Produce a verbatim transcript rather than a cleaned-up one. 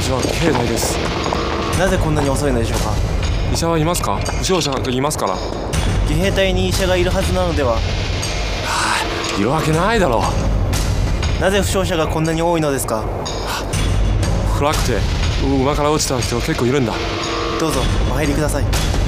私は兵隊です。 なぜこんなに遅いのでしょうか。 医者はいますか？負傷者がいますから。 義兵隊に医者がいるはずなのでは。はあ、いるわけないだろう。なぜ負傷者がこんなに多いのですか。 暗くて馬から落ちた人が結構いるんだ。 どうぞお入りください。